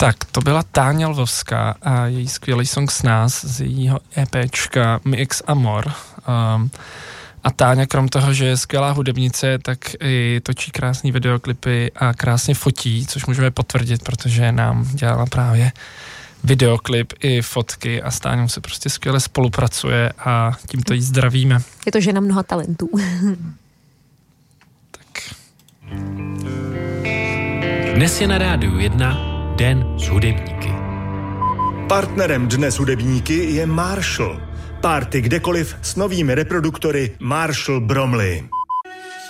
Tak, to byla Táňa Lvovská a její skvělý song S nás z jejího EPčka Mi ex amor. A Táňa, krom toho, že je skvělá hudebnice, tak i točí krásný videoklipy a krásně fotí, což můžeme potvrdit, protože nám dělala právě videoklip i fotky a s Táňou se prostě skvěle spolupracuje a tímto jí zdravíme. Je to žena mnoha talentů. Tak. Dnes je na Rádiu 1 Den s hudebníky. Partnerem Dne s hudebníky je Marshall. Party kdekoliv s novými reproduktory Marshall Bromley.